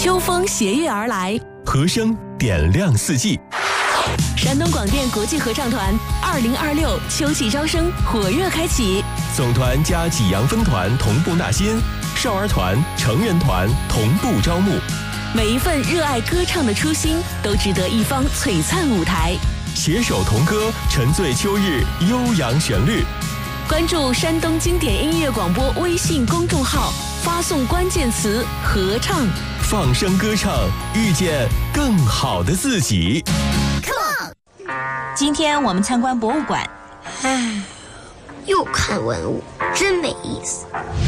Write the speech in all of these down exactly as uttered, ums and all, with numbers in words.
秋风斜月而来， 和声点亮四季。 山东广电国际合唱团二零二六秋季招生火热开启， 总团加济阳分团同步纳新，少儿团、成人团同步招募。 每一份热爱歌唱的初心，都值得一方璀璨舞台。 携手同歌，沉醉秋日悠扬旋律。 关注山东经典音乐广播微信公众号，发送关键词“合唱”， 放声歌唱，遇见更好的自己。 今天我们参观博物馆， 唉，又看文物，真没意思。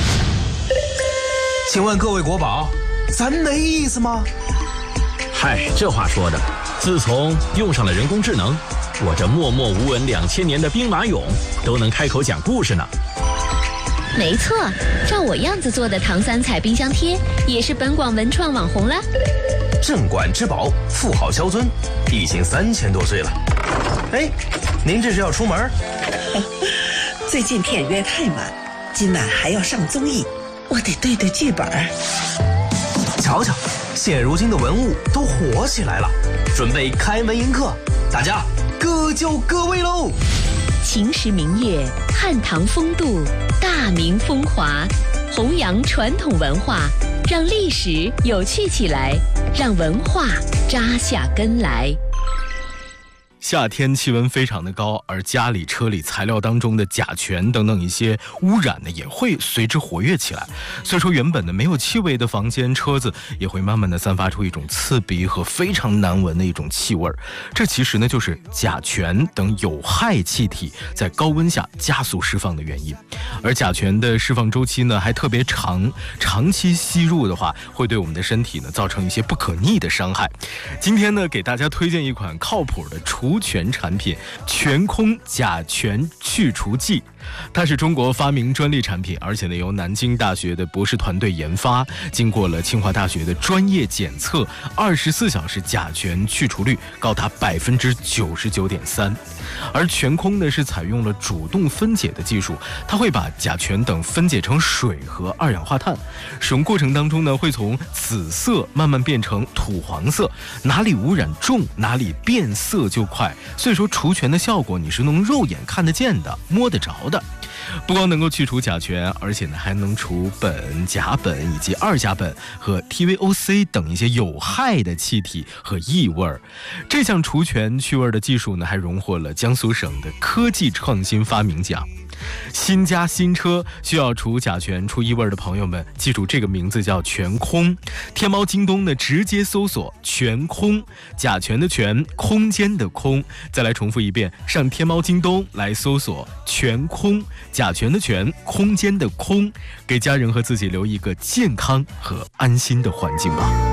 请问各位国宝，咱没意思吗？ 嗨，这话说的，自从用上了人工智能，我这默默无闻两千年的兵马俑都能开口讲故事呢。 没错，照我样子做的唐三彩冰箱贴也是本广文创网红了。 镇馆之宝，富豪萧尊，已经三千多岁了。哎，您这是要出门？ 最近片约太满，今晚还要上综艺，我得对对剧本。 瞧瞧，现如今的文物都火起来了，准备开门迎客，大家各就各位喽。 秦时明月，汉唐风度，大明风华，弘扬传统文化，让历史有趣起来，让文化扎下根来。 夏天气温非常的高，而家里车里材料当中的甲醛等等一些污染呢，也会随之活跃起来。所以说原本的没有气味的房间，车子也会慢慢的散发出一种刺鼻和非常难闻的一种气味。这其实呢就是甲醛等有害气体在高温下加速释放的原因。而甲醛的释放周期呢还特别长，长期吸入的话会对我们的身体呢造成一些不可逆的伤害。今天呢给大家推荐一款靠谱的除醛产品——全空甲醛去除剂。它是中国发明专利产品，而且呢由南京大学的博士团队研发，经过了清华大学的专业检测，二十四小时甲醛去除率高达百分之九十九点三。而全空呢是采用了主动分解的技术，它会把甲醛等分解成水和二氧化碳，使用过程当中呢会从紫色慢慢变成土黄色，哪里污染重哪里变色就快。所以说除醛的效果你是能肉眼看得见的，摸得着的。不光能够去除甲醛，而且呢还能除苯、甲苯以及二甲苯和 T V O C 等一些有害的气体和异味。这项除醛去味的技术呢还荣获了江苏省的科技创新发明奖。新家新车需要除甲醛除异味的朋友们，记住这个名字叫全空。天猫京东呢直接搜索全空，甲醛的醛，空间的空。再来重复一遍，上天猫京东来搜索全空，甲醛的醛，空间的空，给家人和自己留一个健康和安心的环境吧。